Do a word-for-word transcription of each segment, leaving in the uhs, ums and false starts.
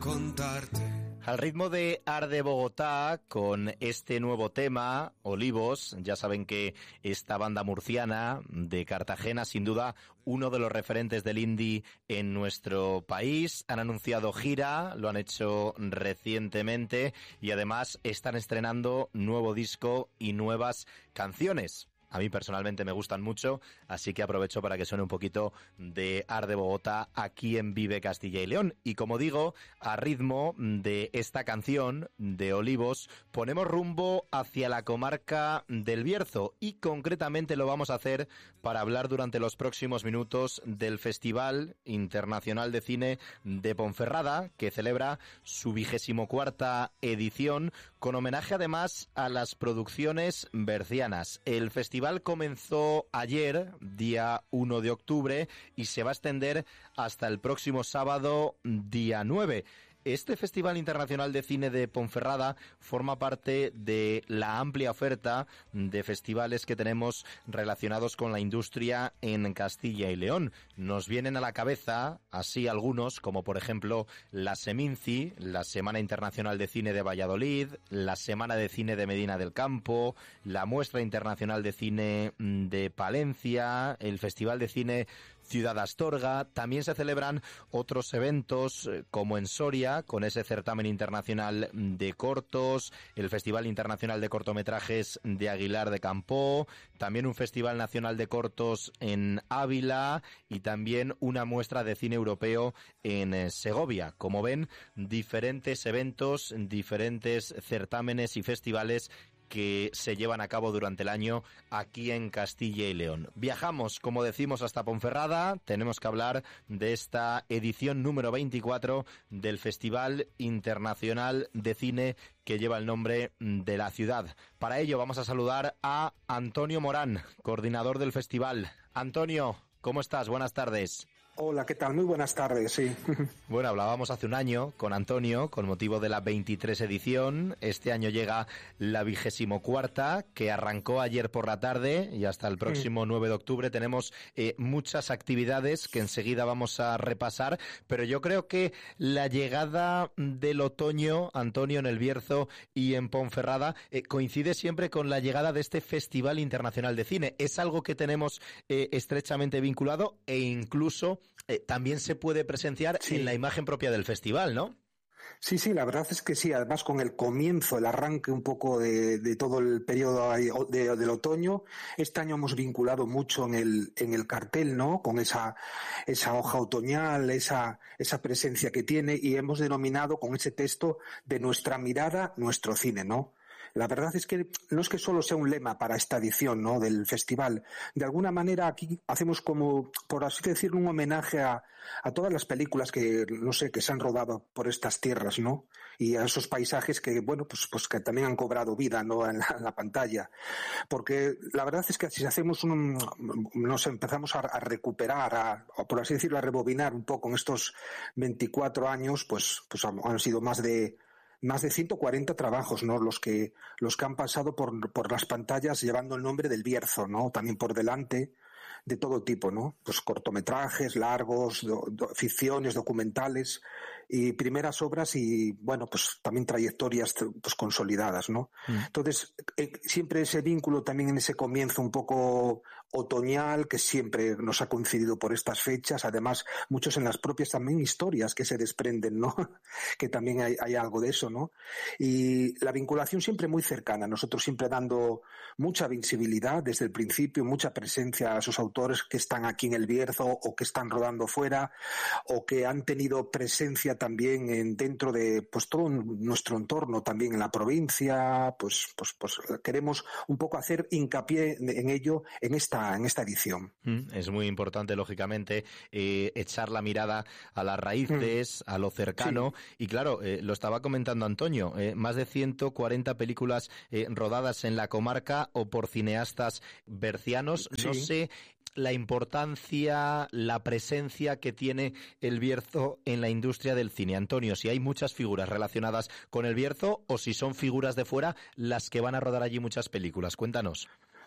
contarte. Al ritmo de Arde Bogotá, con este nuevo tema, Olivos, ya saben que esta banda murciana de Cartagena, sin duda, uno de los referentes del indie en nuestro país, han anunciado gira, lo han hecho recientemente y además están estrenando nuevo disco y nuevas canciones. A mí personalmente me gustan mucho, así que aprovecho para que suene un poquito de Arde Bogotá aquí en Vive Castilla y León. Y como digo, a ritmo de esta canción de Olivos, ponemos rumbo hacia la comarca del Bierzo y concretamente lo vamos a hacer para hablar durante los próximos minutos del Festival Internacional de Cine de Ponferrada, que celebra su vigésimo cuarta edición, con homenaje además a las producciones bercianas. El festival El festival comenzó ayer, día uno de octubre, y se va a extender hasta el próximo sábado, día nueve. Este Festival Internacional de Cine de Ponferrada forma parte de la amplia oferta de festivales que tenemos relacionados con la industria en Castilla y León. Nos vienen a la cabeza, así algunos, como por ejemplo la Seminci, la Semana Internacional de Cine de Valladolid, la Semana de Cine de Medina del Campo, la Muestra Internacional de Cine de Palencia, el Festival de Cine Ciudad Astorga. También se celebran otros eventos como en Soria, con ese certamen internacional de cortos, el Festival Internacional de Cortometrajes de Aguilar de Campoo, también un Festival Nacional de Cortos en Ávila y también una muestra de cine europeo en Segovia. Como ven, diferentes eventos, diferentes certámenes y festivales que se llevan a cabo durante el año aquí en Castilla y León. Viajamos, como decimos, hasta Ponferrada. Tenemos que hablar de esta edición número veinticuatro del Festival Internacional de Cine que lleva el nombre de la ciudad. Para ello vamos a saludar a Antonio Morán, coordinador del festival. Antonio, ¿cómo estás? Buenas tardes. Hola, ¿qué tal? Muy buenas tardes, sí. Bueno, hablábamos hace un año con Antonio con motivo de la veintitrés edición. Este año llega la vigésimo cuarta, que arrancó ayer por la tarde y hasta el próximo nueve de octubre tenemos eh, muchas actividades que enseguida vamos a repasar, pero yo creo que la llegada del otoño, Antonio, en el Bierzo y en Ponferrada, eh, coincide siempre con la llegada de este Festival Internacional de Cine. Es algo que tenemos eh, estrechamente vinculado e incluso Eh, también se puede presenciar sí. en la imagen propia del festival, ¿no? Sí, sí, la verdad es que sí, además con el comienzo, el arranque un poco de, de todo el periodo de, del otoño, este año hemos vinculado mucho en el, en el cartel, ¿no? Con esa, esa hoja otoñal, esa, esa presencia que tiene y hemos denominado con ese texto de nuestra mirada, nuestro cine, ¿no? La verdad es que no es que solo sea un lema para esta edición, ¿no?, del festival. De alguna manera aquí hacemos como, por así decirlo, un homenaje a, a todas las películas que, no sé, que se han rodado por estas tierras, ¿no? Y a esos paisajes que, bueno, pues, pues que también han cobrado vida, ¿no?, en la, en la pantalla. Porque la verdad es que si hacemos un, nos empezamos a, a recuperar, a, a, por así decirlo, a rebobinar un poco en estos veinticuatro años, pues, pues han sido más de Más de ciento cuarenta trabajos, ¿no? Los que, los que han pasado por, por las pantallas llevando el nombre del Bierzo, ¿no? También por delante, de todo tipo, ¿no? Pues cortometrajes, largos, do, do, ficciones, documentales y primeras obras y, bueno, pues también trayectorias pues consolidadas, ¿no? Mm. Entonces, eh, siempre ese vínculo también en ese comienzo un poco otoñal que siempre nos ha coincidido por estas fechas, además muchos en las propias también historias que se desprenden, ¿no? Que también hay, hay algo de eso, ¿no? Y la vinculación siempre muy cercana, nosotros siempre dando mucha visibilidad desde el principio, mucha presencia a esos autores que están aquí en el Bierzo o que están rodando fuera o que han tenido presencia también en, dentro de pues todo nuestro entorno, también en la provincia, pues, pues, pues queremos un poco hacer hincapié en ello en esta, en esta edición. Es muy importante, lógicamente, eh, echar la mirada a las raíces, mm. a lo cercano, sí. Y claro, eh, lo estaba comentando Antonio, eh, más de ciento cuarenta películas eh, rodadas en la comarca o por cineastas bercianos, sí. No sé la importancia, la presencia que tiene el Bierzo en la industria del cine. Antonio, si hay muchas figuras relacionadas con el Bierzo o si son figuras de fuera las que van a rodar allí muchas películas. Cuéntanos.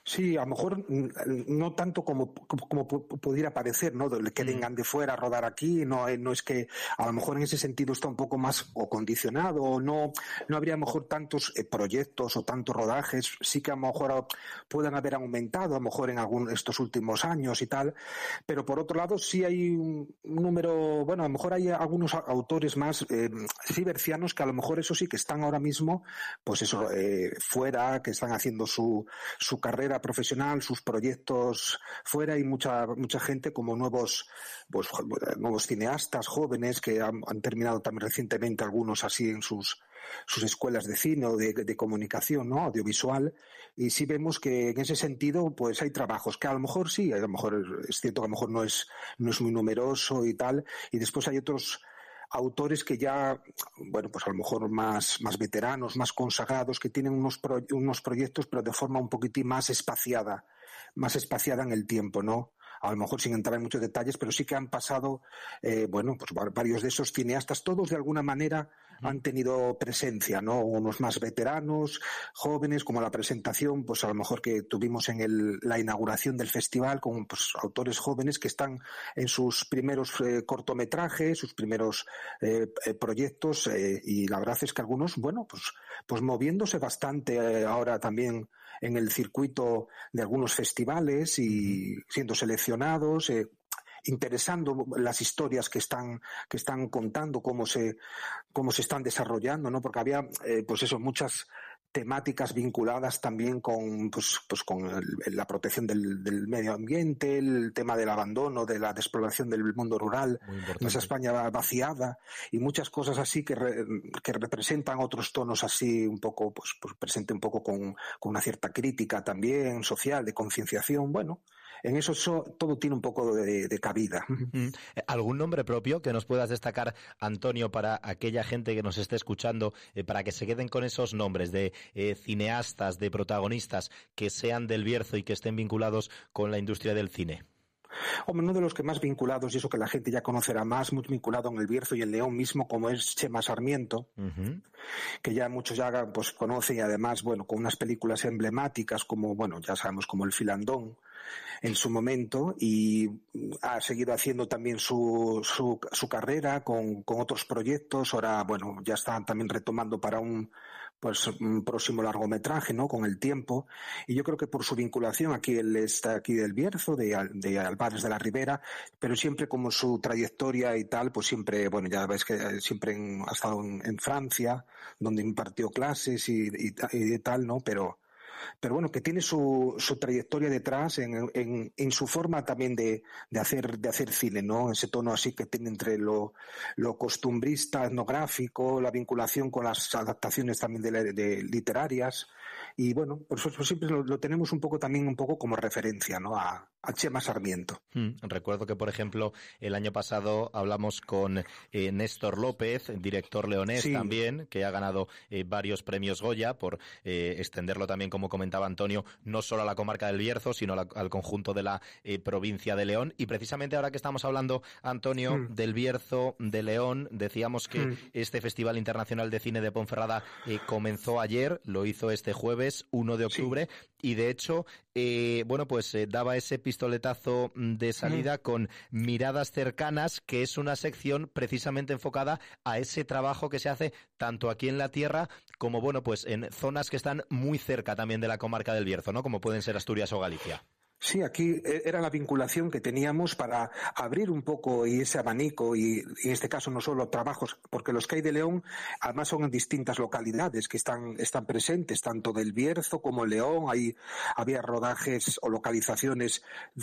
Sí, a lo mejor no tanto como, como, como pudiera parecer, ¿no? Que vengan de fuera a rodar aquí, no, no es que a lo mejor en ese sentido está un poco más o condicionado, o no, no habría a lo mejor tantos eh, proyectos o tantos rodajes, sí que a lo mejor puedan haber aumentado, a lo mejor en algún, estos últimos años y tal, pero por otro lado sí hay un número, bueno, a lo mejor hay algunos autores más eh, cibercianos que a lo mejor eso sí que están ahora mismo, pues eso, eh, fuera, que están haciendo su, su carrera profesional, sus proyectos fuera, y mucha mucha gente como nuevos pues nuevos cineastas jóvenes que han, han terminado también recientemente algunos así en sus sus escuelas de cine o de, de comunicación, ¿no? Audiovisual, y sí vemos que en ese sentido pues hay trabajos que a lo mejor sí, a lo mejor es cierto que a lo mejor no es no es muy numeroso y tal, y después hay otros autores que ya, bueno, pues a lo mejor más, más veteranos, más consagrados, que tienen unos, pro, unos proyectos, pero de forma un poquitín más espaciada, más espaciada en el tiempo, ¿no? A lo mejor sin entrar en muchos detalles, pero sí que han pasado, eh, bueno, pues varios de esos cineastas, todos de alguna manera han tenido presencia, ¿no? Unos más veteranos, jóvenes, como la presentación, pues a lo mejor que tuvimos en el, la inauguración del festival, con pues, autores jóvenes que están en sus primeros eh, cortometrajes, sus primeros eh, eh, proyectos, eh, y la verdad es que algunos, bueno, pues, pues moviéndose bastante eh, ahora también en el circuito de algunos festivales y siendo seleccionados, eh, interesando las historias que están que están contando, cómo se cómo se están desarrollando, ¿no? Porque había eh, pues eso, muchas temáticas vinculadas también con pues pues con el, la protección del, del medio ambiente, el tema del abandono, de la despoblación del mundo rural, en esa España vaciada, y muchas cosas así que re, que representan otros tonos así un poco pues, pues presente un poco con, con una cierta crítica también social, de concienciación. Bueno, en eso, eso todo tiene un poco de, de cabida. Mm. ¿Algún nombre propio que nos puedas destacar, Antonio, para aquella gente que nos esté escuchando, eh, para que se queden con esos nombres de eh, cineastas, de protagonistas que sean del Bierzo y que estén vinculados con la industria del cine? Hombre, uno de los que más vinculados, y eso que la gente ya conocerá más, muy vinculado en el Bierzo y el León mismo, como es Chema Sarmiento, uh-huh. que ya muchos ya pues conocen, y además, bueno, con unas películas emblemáticas como, bueno, ya sabemos, como El Filandón en su momento, y ha seguido haciendo también su, su, su carrera con, con otros proyectos. Ahora, bueno, ya están también retomando para un pues un próximo largometraje, ¿no? Con El Tiempo. Y yo creo que por su vinculación, aquí él está aquí del Bierzo, de, de Álvarez de la Ribera, pero siempre como su trayectoria y tal, pues siempre, bueno, ya ves que siempre en, ha estado en, en Francia, donde impartió clases y, y, y tal, ¿no? Pero pero bueno, que tiene su, su trayectoria detrás en, en, en su forma también de, de hacer de hacer cine, ¿no? Ese tono así que tiene entre lo, lo costumbrista, etnográfico, la vinculación con las adaptaciones también de, de literarias, y bueno, por eso siempre lo, lo tenemos un poco también un poco como referencia, ¿no? A, a Chema Sarmiento. Hmm. Recuerdo que, por ejemplo, el año pasado hablamos con eh, Néstor López, director leonés, sí, también, que ha ganado eh, varios premios Goya por eh, extenderlo también, como comentaba Antonio, no solo a la comarca del Bierzo, sino la, al conjunto de la eh, provincia de León. Y precisamente ahora que estamos hablando, Antonio, hmm. del Bierzo, de León, decíamos que hmm. este Festival Internacional de Cine de Ponferrada eh, comenzó ayer, lo hizo este jueves, uno de octubre, sí. y de hecho, eh, bueno, pues eh, daba ese pistoletazo de salida mm. con Miradas Cercanas, que es una sección precisamente enfocada a ese trabajo que se hace tanto aquí en la tierra como, bueno, pues en zonas que están muy cerca también de la comarca del Bierzo, ¿no? Como pueden ser Asturias o Galicia. Sí, aquí era la vinculación que teníamos para abrir un poco y ese abanico, y en este caso no solo trabajos, porque los que hay de León además son en distintas localidades que están, están presentes, tanto del Bierzo como León. Hay, había rodajes o localizaciones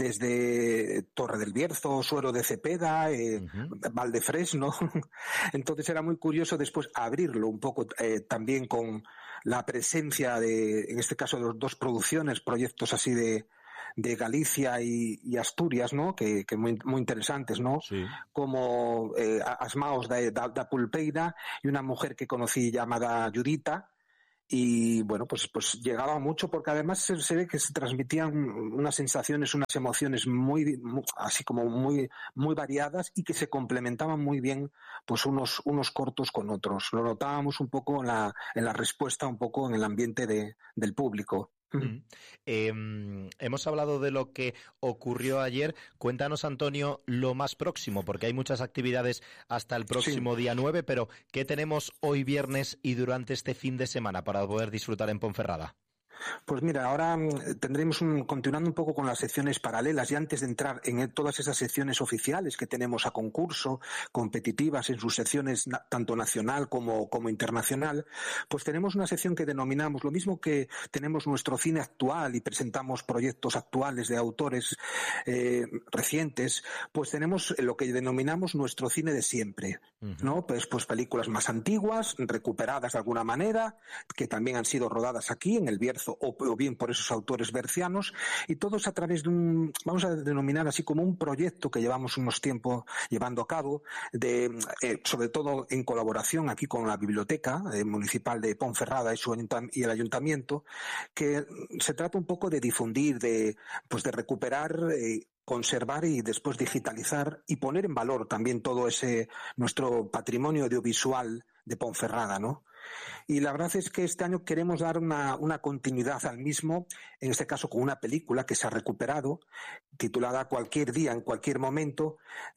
desde Torre del Bierzo, Suero de Cepeda, eh, uh-huh. Valdefresno. Entonces era muy curioso después abrirlo un poco eh, también con la presencia de, en este caso, de dos producciones, proyectos así de de Galicia y, y Asturias, ¿no? Que, que muy, muy interesantes, ¿no? Sí. Como eh, Asmaos da, da, da Pulpeira, y una mujer que conocí llamada Judita, y bueno, pues, pues llegaba mucho, porque además se, se ve que se transmitían unas sensaciones, unas emociones muy, muy así como muy, muy variadas, y que se complementaban muy bien, pues unos, unos cortos con otros. Lo notábamos un poco en la, en la respuesta, un poco en el ambiente de, del público. Mm. Eh, hemos hablado de lo que ocurrió ayer. Cuéntanos, Antonio, lo más próximo, porque hay muchas actividades hasta el próximo sí. día nueve, pero ¿qué tenemos hoy viernes y durante este fin de semana para poder disfrutar en Ponferrada? Pues mira, ahora tendremos un, continuando un poco con las secciones paralelas y antes de entrar en todas esas secciones oficiales que tenemos a concurso, competitivas en sus secciones na, tanto nacional como, como internacional, pues tenemos una sección que denominamos, lo mismo que tenemos nuestro cine actual y presentamos proyectos actuales de autores eh, recientes, pues tenemos lo que denominamos nuestro cine de siempre, uh-huh. ¿no? Pues, pues películas más antiguas, recuperadas de alguna manera, que también han sido rodadas aquí en el Bierzo o bien por esos autores bercianos, y todos a través de un, vamos a denominar así como un proyecto que llevamos unos tiempos llevando a cabo, de, eh, sobre todo en colaboración aquí con la Biblioteca eh, Municipal de Ponferrada y, su, y el Ayuntamiento, que se trata un poco de difundir, de, pues de recuperar eh, conservar y después digitalizar y poner en valor también todo ese nuestro patrimonio audiovisual de Ponferrada, ¿no? Y la verdad es que este año queremos dar una, una continuidad al mismo, en este caso con una película que se ha recuperado, titulada Cualquier día, en cualquier momento,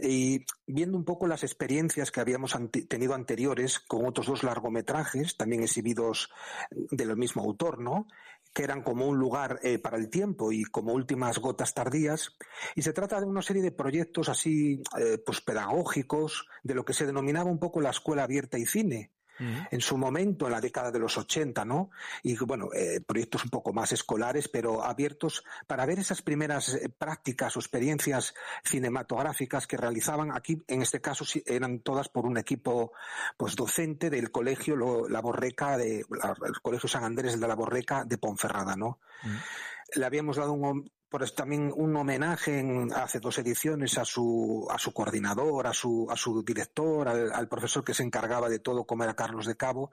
y viendo un poco las experiencias que habíamos ante, tenido anteriores con otros dos largometrajes, también exhibidos del mismo autor, ¿no?, que eran como un lugar eh, para el tiempo y como últimas gotas tardías, y se trata de una serie de proyectos así eh, pues pedagógicos de lo que se denominaba un poco la escuela abierta y cine, uh-huh. en su momento, en la década de los ochenta, ¿no? Y bueno, eh, proyectos un poco más escolares, pero abiertos para ver esas primeras eh, prácticas o experiencias cinematográficas que realizaban aquí, en este caso eran todas por un equipo pues docente del colegio lo, La Borreca, de, la, el Colegio San Andrés de la Borreca de Ponferrada, ¿no? Uh-huh. Le habíamos dado un Por también un homenaje en, hace dos ediciones a su a su coordinador, a su a su director, al, al profesor que se encargaba de todo, como era Carlos de Cabo,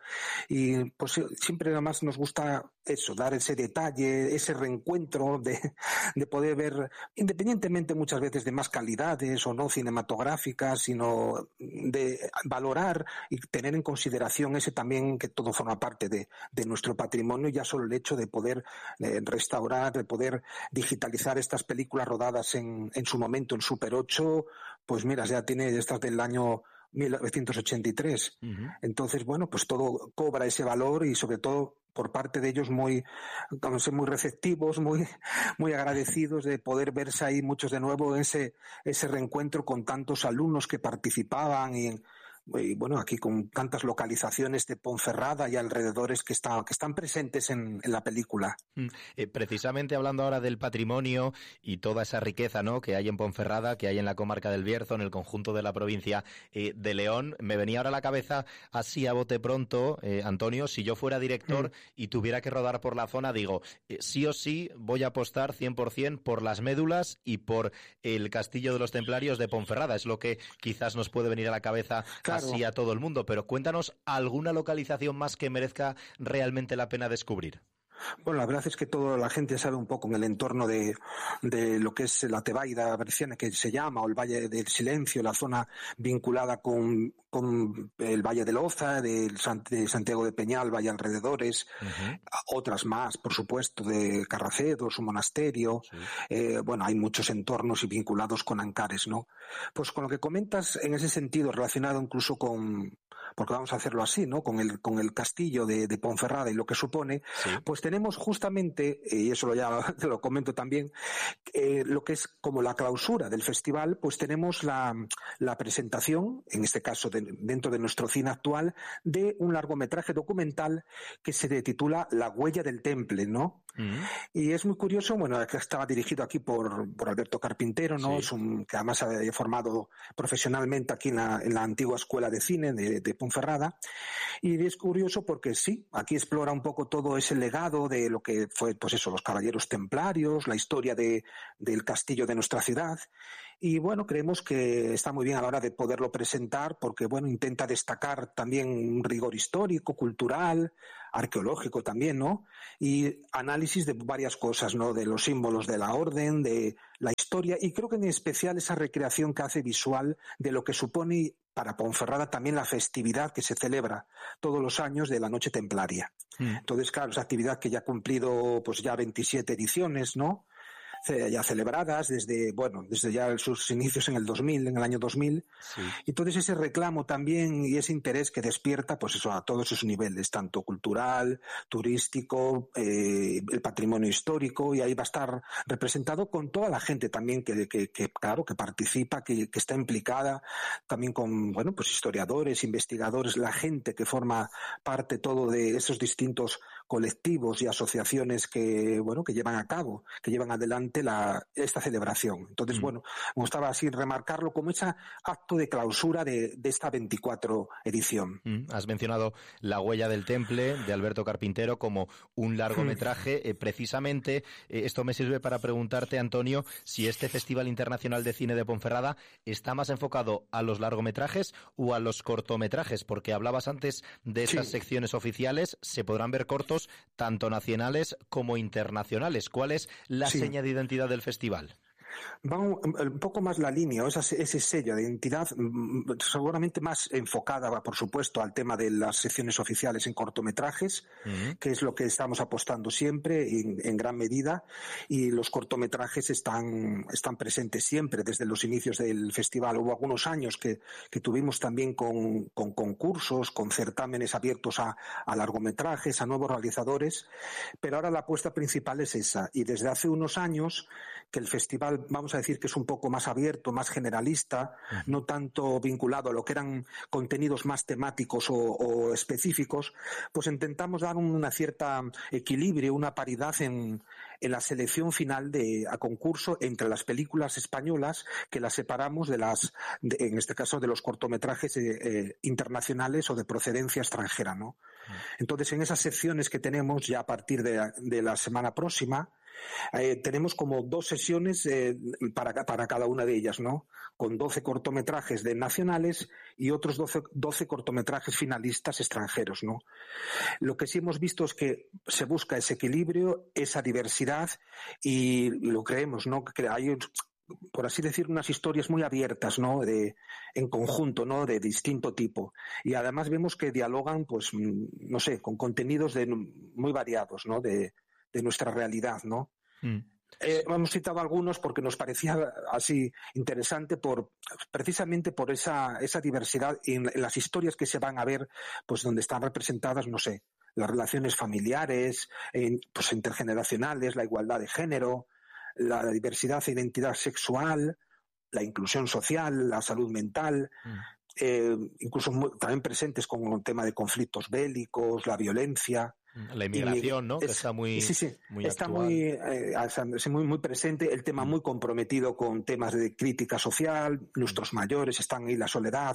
y pues siempre nada más nos gusta eso, dar ese detalle, ese reencuentro de, de poder ver, independientemente muchas veces de más calidades o no cinematográficas, sino de valorar y tener en consideración ese también, que todo forma parte de, de nuestro patrimonio, ya solo el hecho de poder eh, restaurar, de poder digitalizar estas películas rodadas en, en su momento en Super ocho, pues mira, ya tiene estas del año mil novecientos ochenta y tres. Uh-huh. Entonces, bueno, pues todo cobra ese valor y sobre todo por parte de ellos muy, vamos a ser muy receptivos, muy, muy agradecidos de poder verse ahí muchos de nuevo en ese, ese reencuentro con tantos alumnos que participaban y en, y bueno, aquí con tantas localizaciones de Ponferrada y alrededores que, está, que están presentes en, en la película. Eh, precisamente hablando ahora del patrimonio y toda esa riqueza, ¿no?, que hay en Ponferrada, que hay en la comarca del Bierzo, en el conjunto de la provincia eh, de León, me venía ahora a la cabeza así a bote pronto, eh, Antonio, si yo fuera director mm. y tuviera que rodar por la zona, digo, eh, sí o sí voy a apostar cien por ciento por las médulas y por el Castillo de los Templarios de Ponferrada. Es lo que quizás nos puede venir a la cabeza. Claro. Así a todo el mundo, pero cuéntanos alguna localización más que merezca realmente la pena descubrir. Bueno, la verdad es que toda la gente sabe un poco en el entorno de, de lo que es la Tebaida berciana, que se llama, o el Valle del Silencio, la zona vinculada con, con el Valle del Oza, de, de Santiago de Peñalba y alrededores, uh-huh. otras más, por supuesto, de Carracedo, su monasterio, sí. eh, bueno, hay muchos entornos y vinculados con Ancares, ¿no? Pues con lo que comentas en ese sentido, relacionado incluso con, porque vamos a hacerlo así, ¿no?, con el, con el castillo de, de Ponferrada y lo que supone, sí. pues tenemos justamente, y eso ya te lo comento también, eh, lo que es como la clausura del festival, pues tenemos la, la presentación, en este caso de, dentro de nuestro cine actual, de un largometraje documental que se titula La huella del temple, ¿no? Uh-huh. Y es muy curioso, bueno, que estaba dirigido aquí por, por Alberto Carpintero, ¿no? Sí. Es un, que además ha formado profesionalmente aquí en la, en la antigua escuela de cine de, de Ponferrada, y es curioso porque sí, aquí explora un poco todo ese legado de lo que fue, pues eso, los caballeros templarios, la historia de, del castillo de nuestra ciudad. Y bueno, creemos que está muy bien a la hora de poderlo presentar porque, bueno, intenta destacar también un rigor histórico, cultural, arqueológico también, ¿no? Y análisis de varias cosas, ¿no? De los símbolos de la orden, de la historia, y creo que en especial esa recreación que hace visual de lo que supone para Ponferrada también la festividad que se celebra todos los años de la Noche Templaria. Mm. Entonces, claro, esa actividad que ya ha cumplido pues ya veintisiete ediciones, ¿no? Ya celebradas desde, bueno, desde ya sus inicios en el dos mil, en el año dos mil. Sí. Entonces ese reclamo también y ese interés que despierta, pues eso, a todos esos niveles, tanto cultural, turístico, eh, el patrimonio histórico, y ahí va a estar representado con toda la gente también que, que, que claro, que participa, que, que está implicada, también con, bueno, pues historiadores, investigadores, la gente que forma parte todo de esos distintos colectivos y asociaciones que, bueno, que llevan a cabo, que llevan adelante La, esta celebración. Entonces, mm. bueno, me gustaba así remarcarlo como ese acto de clausura de, de esta veinticuatro edición. Mm. Has mencionado La huella del temple, de Alberto Carpintero, como un largometraje. Mm. Eh, precisamente, eh, esto me sirve para preguntarte, Antonio, si este Festival Internacional de Cine de Ponferrada está más enfocado a los largometrajes o a los cortometrajes, porque hablabas antes de esas sí. secciones oficiales, se podrán ver cortos tanto nacionales como internacionales. ¿Cuál es la sí. seña de identidad del festival? Va un, un poco más la línea, o esa, ese sello de identidad seguramente más enfocada, por supuesto, al tema de las secciones oficiales en cortometrajes, uh-huh. que es lo que estamos apostando siempre en, en gran medida, y los cortometrajes están, están presentes siempre desde los inicios del festival. Hubo algunos años que, que tuvimos también con, con concursos, con certámenes abiertos a, a largometrajes, a nuevos realizadores, pero ahora la apuesta principal es esa, y desde hace unos años que el festival, vamos a decir que es un poco más abierto, más generalista, uh-huh. no tanto vinculado a lo que eran contenidos más temáticos o, o específicos, pues intentamos dar una cierta equilibrio, una paridad en, en la selección final de a concurso entre las películas españolas, que las separamos de las, de, en este caso, de los cortometrajes eh, eh, internacionales o de procedencia extranjera, ¿no? Uh-huh. Entonces, en esas secciones que tenemos ya a partir de, de la semana próxima, Eh, tenemos como dos sesiones eh, para, para cada una de ellas, ¿no? Con doce cortometrajes de nacionales y otros doce, doce cortometrajes finalistas extranjeros, ¿no? Lo que sí hemos visto es que se busca ese equilibrio, esa diversidad, y lo creemos, ¿no? Que hay, por así decir, unas historias muy abiertas, ¿no? De, en conjunto, ¿no? De distinto tipo. Y además vemos que dialogan, pues, no sé, con contenidos de, muy variados, ¿no? De, de nuestra realidad, ¿no? Mm. Eh, hemos citado algunos porque nos parecía así interesante por precisamente por esa, esa diversidad en, en las historias que se van a ver, pues donde están representadas, no sé, las relaciones familiares, en, pues intergeneracionales, la igualdad de género, la diversidad e identidad sexual, la inclusión social, la salud mental, mm. eh, incluso muy, también presentes con el tema de conflictos bélicos, la violencia. La inmigración, y, ¿no? Es, que está muy, sí, sí, muy está actual. muy, eh, muy, muy presente, el tema muy comprometido con temas de crítica social, nuestros mayores, están ahí la soledad,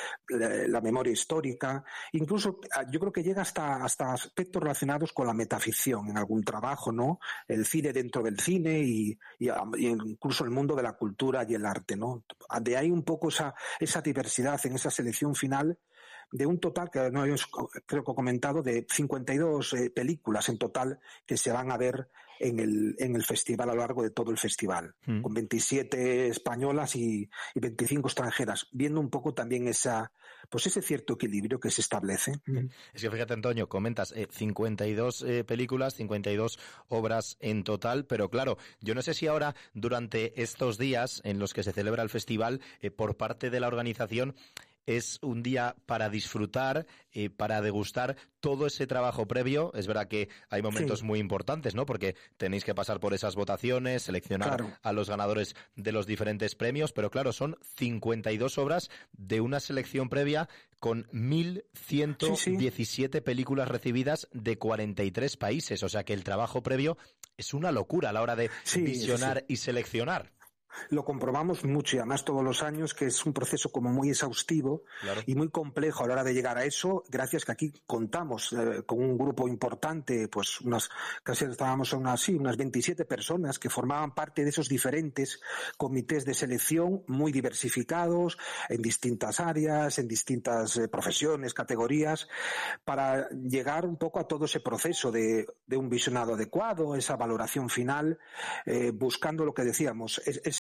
la, la memoria histórica, incluso yo creo que llega hasta, hasta aspectos relacionados con la metaficción en algún trabajo, ¿no? El cine dentro del cine y, y, y incluso el mundo de la cultura y el arte, ¿no? De ahí un poco esa, esa diversidad en esa selección final, de un total, que no habíamos, creo que he comentado, de cincuenta y dos eh, películas en total que se van a ver en el, en el festival a lo largo de todo el festival, mm. con veintisiete españolas y, y veinticinco extranjeras, viendo un poco también esa, pues ese cierto equilibrio que se establece. Mm. Es que fíjate, Antonio, comentas eh, cincuenta y dos eh, películas, cincuenta y dos obras en total, pero claro, yo no sé si ahora, durante estos días en los que se celebra el festival, eh, por parte de la organización, es un día para disfrutar, eh, para degustar todo ese trabajo previo. Es verdad que hay momentos sí. muy importantes, ¿no? Porque tenéis que pasar por esas votaciones, seleccionar claro. a los ganadores de los diferentes premios, pero claro, son cincuenta y dos obras de una selección previa con mil ciento diecisiete sí, sí. películas recibidas de cuarenta y tres países. O sea que el trabajo previo es una locura a la hora de sí, visionar sí. y seleccionar. Lo comprobamos mucho y además todos los años, que es un proceso como muy exhaustivo claro. y muy complejo a la hora de llegar a eso, gracias que aquí contamos eh, con un grupo importante, pues unas, casi estábamos unas, sí, unas veintisiete personas que formaban parte de esos diferentes comités de selección muy diversificados en distintas áreas, en distintas eh, profesiones, categorías, para llegar un poco a todo ese proceso de, de un visionado adecuado, esa valoración final, eh, buscando lo que decíamos, es, es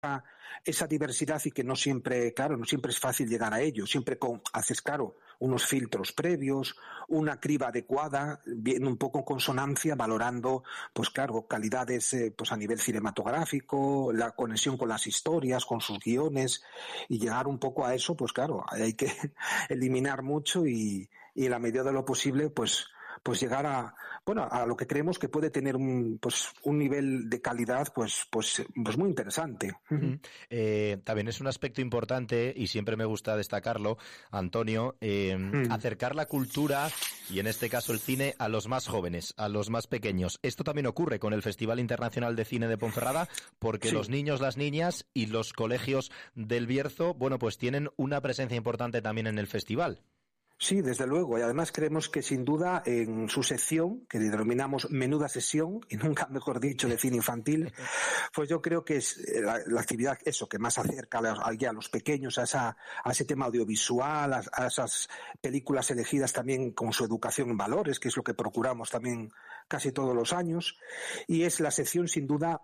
esa diversidad y que no siempre, claro, no siempre es fácil llegar a ello. Siempre con, haces, claro, unos filtros previos, una criba adecuada, viendo un poco en consonancia, valorando, pues claro, calidades eh, pues a nivel cinematográfico, la conexión con las historias, con sus guiones, y llegar un poco a eso, pues claro, hay que eliminar mucho y, y en la medida de lo posible, pues pues llegar a bueno a lo que creemos que puede tener un pues un nivel de calidad pues pues pues muy interesante. Mm. Eh, también es un aspecto importante y siempre me gusta destacarlo, Antonio, eh, mm. acercar la cultura y en este caso el cine a los más jóvenes, a los más pequeños. Esto también ocurre con el Festival Internacional de Cine de Ponferrada porque sí. Los niños, las niñas y los colegios del Bierzo, bueno, pues tienen una presencia importante también en el festival. Sí, desde luego. Y además creemos que sin duda en su sección, que denominamos menuda sesión, y nunca mejor dicho de cine infantil, pues yo creo que es la, la actividad eso que más acerca a, a los pequeños a, esa, a ese tema audiovisual, a, a esas películas elegidas también con su educación en valores, que es lo que procuramos también casi todos los años. Y es la sección sin duda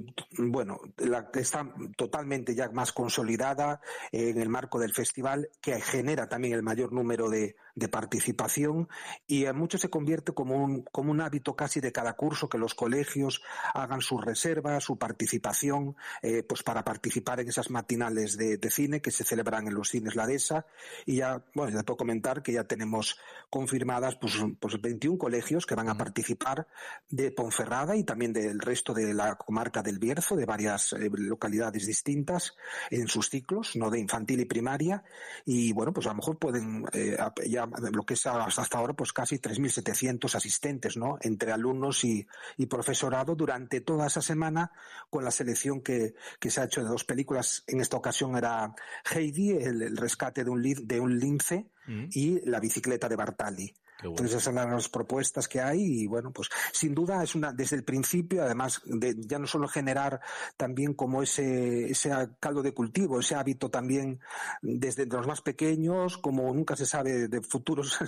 bueno, la que está totalmente ya más consolidada en el marco del festival, que genera también el mayor número de, de participación y en mucho se convierte como un, como un hábito casi de cada curso que los colegios hagan sus reservas, su participación, eh, pues para participar en esas matinales de, de cine que se celebran en los cines La Dehesa. Y ya, bueno, ya puedo comentar que ya tenemos confirmadas pues, pues veintiún colegios que van a participar de Ponferrada y también del resto de la comarca del Bierzo, de varias eh, localidades distintas en sus ciclos, no de infantil y primaria, y bueno, pues a lo mejor pueden eh, ya lo que es hasta ahora pues casi tres mil setecientos asistentes, ¿no? Entre alumnos y, y profesorado durante toda esa semana con la selección que, que se ha hecho de dos películas. En esta ocasión era Heidi, el, el rescate de un, de un lince, mm. y La bicicleta de Bartali. Bueno. Entonces esas son las propuestas que hay y bueno, pues sin duda es una, desde el principio, además de ya no solo generar también como ese, ese caldo de cultivo, ese hábito también desde los más pequeños, como nunca se sabe de futuros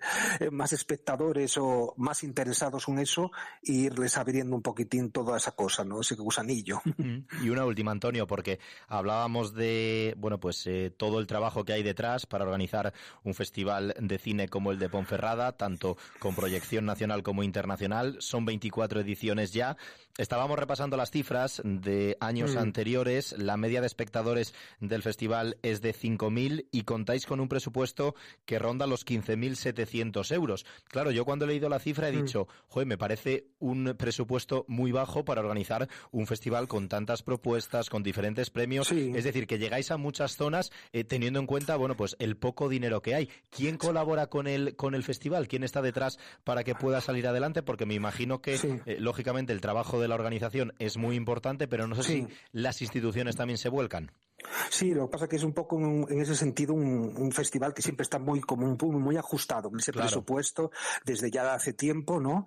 más espectadores o más interesados en eso, e irles abriendo un poquitín toda esa cosa, ¿no? Ese gusanillo. Y una última, Antonio, porque hablábamos de, bueno, pues eh, todo el trabajo que hay detrás para organizar un festival de cine como el de Ponferrada, tanto con proyección nacional como internacional. Son veinticuatro ediciones ya. Estábamos repasando las cifras de años mm. anteriores. La media de espectadores del festival es de cinco mil y contáis con un presupuesto que ronda los quince mil setecientos euros. Claro, yo cuando he leído la cifra he dicho, mm. joder, me parece un presupuesto muy bajo para organizar un festival con tantas propuestas, con diferentes premios. Sí. Es decir, que llegáis a muchas zonas eh, teniendo en cuenta, bueno, pues el poco dinero que hay. ¿Quién colabora con el, con el festival? ¿Quién está detrás para que pueda salir adelante? Porque me imagino que, sí. eh, lógicamente, el trabajo de la organización es muy importante, pero no sé sí. si las instituciones también se vuelcan. Sí, lo que pasa es que es un poco en, en ese sentido un, un festival que siempre está muy como un, muy ajustado con ese claro. presupuesto desde ya hace tiempo, ¿no?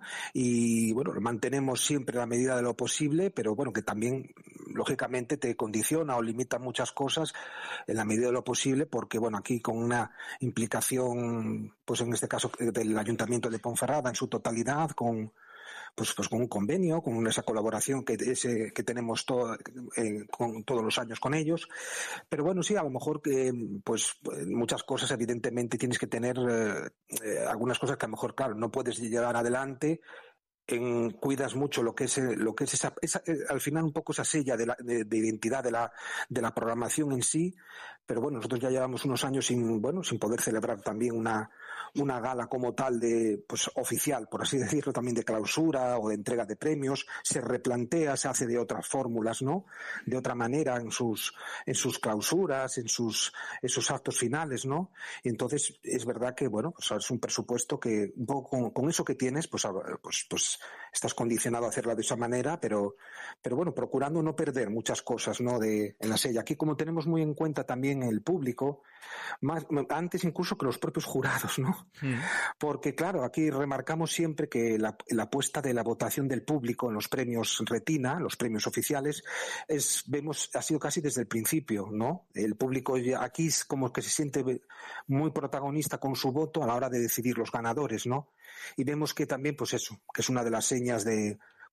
Y bueno, lo mantenemos siempre a la medida de lo posible, pero bueno, que también lógicamente te condiciona o limita muchas cosas en la medida de lo posible, porque bueno, aquí con una implicación, pues en este caso del Ayuntamiento de Ponferrada en su totalidad, con Pues, pues con un convenio, con esa colaboración que, ese, que tenemos todo, eh, con, todos los años con ellos. Pero bueno, sí, a lo mejor que pues muchas cosas evidentemente tienes que tener eh, eh, algunas cosas que a lo mejor, claro, no puedes llevar adelante. En, cuidas mucho lo que es lo que es esa, esa al final un poco esa sella de, la, de, de identidad de la de la programación en sí, pero bueno, nosotros ya llevamos unos años sin bueno sin poder celebrar también una una gala como tal de pues oficial, por así decirlo, también de clausura o de entrega de premios. Se replantea, se hace de otras fórmulas, ¿no? De otra manera en sus en sus clausuras, en sus esos actos finales, ¿no? Y entonces es verdad que bueno, pues es un presupuesto que un poco con, con eso que tienes, pues pues pues estás condicionado a hacerla de esa manera, pero pero bueno, procurando no perder muchas cosas, ¿no? De en la sella. Aquí como tenemos muy en cuenta también el público, más antes incluso que los propios jurados, ¿no? Mm. Porque claro, aquí remarcamos siempre que la, la apuesta de la votación del público en los premios Retina, los premios oficiales, es vemos ha sido casi desde el principio, ¿no? El público aquí es como que se siente muy protagonista con su voto a la hora de decidir los ganadores, ¿no? Y vemos que también, pues eso, que es una de las señas de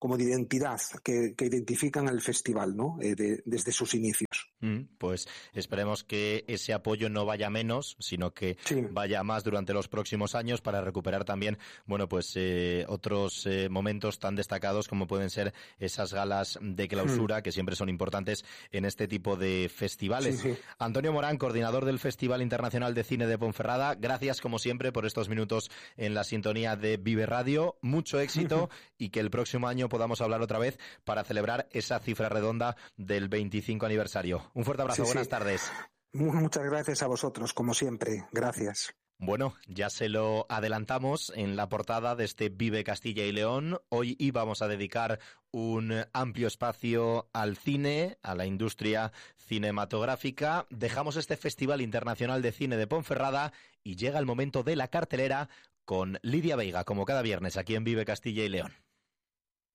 como de identidad que, que identifican al festival, ¿no? Eh, de, desde sus inicios. Mm, pues esperemos que ese apoyo no vaya menos, sino que sí. vaya más durante los próximos años para recuperar también, bueno, pues eh, otros eh, momentos tan destacados como pueden ser esas galas de clausura mm. que siempre son importantes en este tipo de festivales. Sí, sí. Antonio Morán, coordinador del Festival Internacional de Cine de Ponferrada, gracias como siempre por estos minutos en la sintonía de Vive Radio, mucho éxito y que el próximo año podamos hablar otra vez para celebrar esa cifra redonda del veinticinco aniversario. Un fuerte abrazo, sí, buenas sí. tardes. Muchas gracias a vosotros, como siempre. Gracias. Bueno, ya se lo adelantamos en la portada de este Vive Castilla y León. Hoy íbamos a dedicar un amplio espacio al cine, a la industria cinematográfica. Dejamos este Festival Internacional de Cine de Ponferrada y llega el momento de la cartelera con Lidia Veiga, como cada viernes aquí en Vive Castilla y León.